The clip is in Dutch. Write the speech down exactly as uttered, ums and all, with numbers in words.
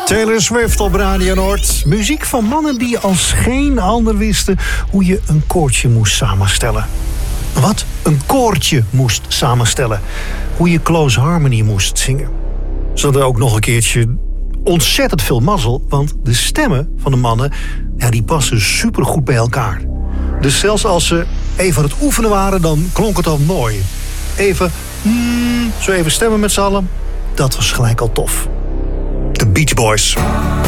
Taylor Swift op Radio Noord. Muziek van mannen die als geen ander wisten hoe je een koortje moest samenstellen. Wat? Een koortje moest samenstellen. Hoe je Close Harmony moest zingen. Ze hadden ook nog een keertje ontzettend veel mazzel, want de stemmen van de mannen, ja, die passen supergoed bij elkaar. Dus zelfs als ze even aan het oefenen waren, dan klonk het al mooi. Even, mm, zo even stemmen met z'n allen, dat was gelijk al tof. De Beach Boys.